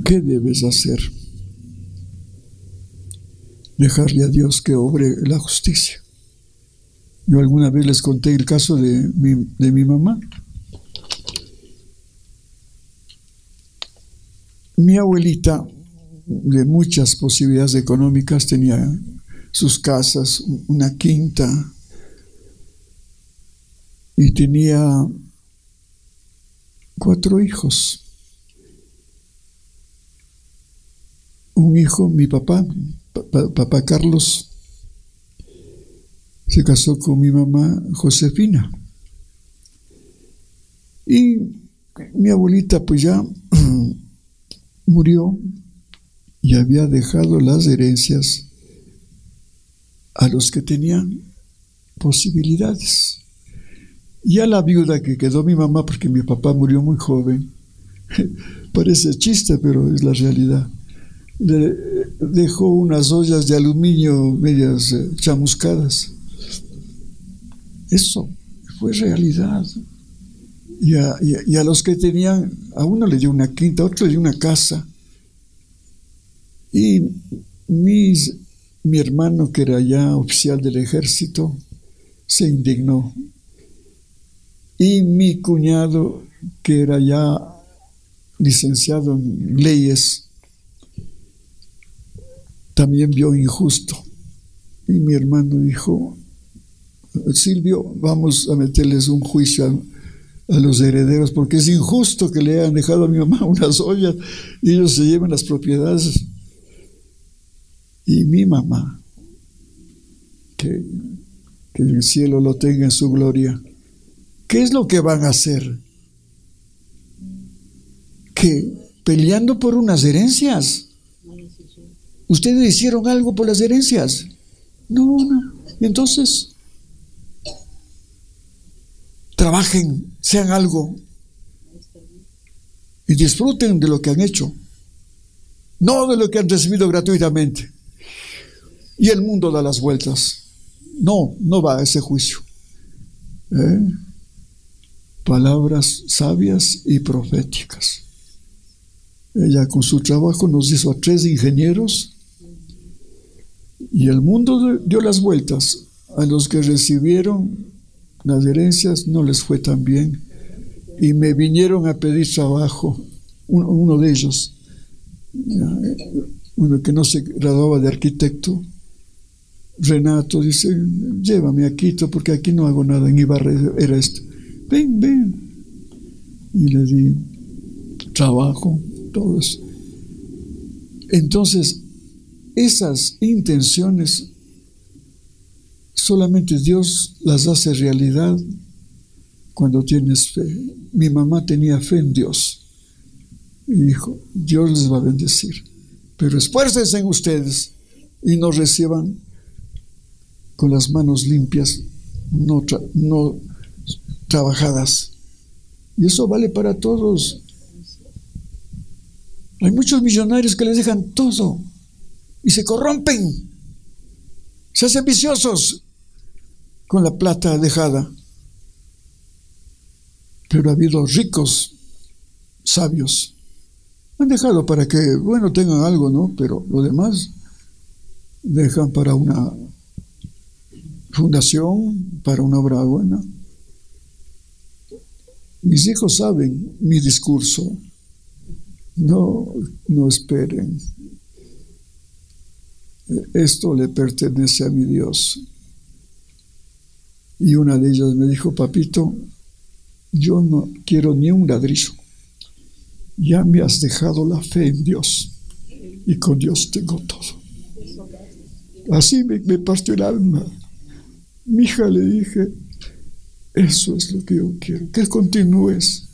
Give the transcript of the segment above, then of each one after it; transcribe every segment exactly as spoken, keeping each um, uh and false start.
¿qué debes hacer? Dejarle a Dios que obre la justicia. Yo alguna vez les conté el caso de mi, de mi mamá. Mi abuelita, de muchas posibilidades económicas, tenía sus casas, una quinta, y tenía cuatro hijos. Un hijo, mi papá, papá Carlos, se casó con mi mamá Josefina. Y mi abuelita pues ya murió y había dejado las herencias a los que tenían posibilidades. Y a la viuda que quedó mi mamá, porque mi papá murió muy joven, parece chiste, pero es la realidad, le dejó unas ollas de aluminio medias eh, chamuscadas. Eso fue realidad. Y a, y, a, y a los que tenían, a uno le dio una quinta, a otro le dio una casa. Y mis, mi hermano, que era ya oficial del ejército, se indignó. Y mi cuñado, que era ya licenciado en leyes, también vio injusto. Y mi hermano dijo: Silvio, vamos a meterles un juicio a, a los herederos, porque es injusto que le hayan dejado a mi mamá unas ollas y ellos se lleven las propiedades. Y mi mamá, que, que el cielo lo tenga en su gloria, ¿qué es lo que van a hacer? ¿Que peleando por unas herencias? ¿Ustedes hicieron algo por las herencias? No, no. Entonces, trabajen, sean algo y disfruten de lo que han hecho, no de lo que han recibido gratuitamente. Y el mundo da las vueltas. No, no va a ese juicio. ¿Eh? Palabras sabias y proféticas. Ella con su trabajo nos hizo a tres ingenieros y el mundo dio las vueltas. A los que recibieron las herencias no les fue tan bien y me vinieron a pedir trabajo. Uno, uno de ellos, uno que no se graduaba de arquitecto, Renato, dice: llévame a Quito porque aquí no hago nada. En Ibarra era esto. Ven, ven. Y le di trabajo, todo eso. Entonces, esas intenciones solamente Dios las hace realidad cuando tienes fe. Mi mamá tenía fe en Dios y dijo: Dios les va a bendecir, pero esfuércense en ustedes y no reciban con las manos limpias, no, tra- no trabajadas. Y eso vale para todos. Hay muchos millonarios que les dejan todo y se corrompen, se hacen viciosos con la plata dejada. Pero ha habido ricos, sabios, han dejado para que, bueno, tengan algo, ¿no? Pero lo demás dejan para una fundación, para una obra buena. Mis hijos saben mi discurso. No, no esperen. Esto le pertenece a mi Dios. Y una de ellas me dijo: papito, yo no quiero ni un ladrillo. Ya me has dejado la fe en Dios. Y con Dios tengo todo. Así me, me partió el alma. Mi hija, le dije: eso es lo que yo quiero, que continúes.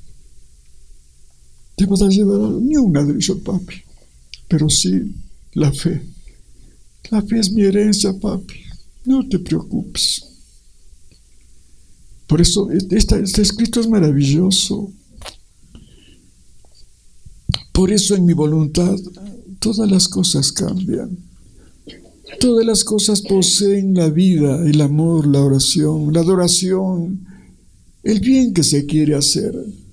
Te vas a llevar ni un ladrillo, papi, pero sí la fe. La fe es mi herencia, papi. No te preocupes. Por eso esta, este escrito es maravilloso. Por eso en mi voluntad todas las cosas cambian. Todas las cosas poseen la vida, el amor, la oración, la adoración, el bien que se quiere hacer.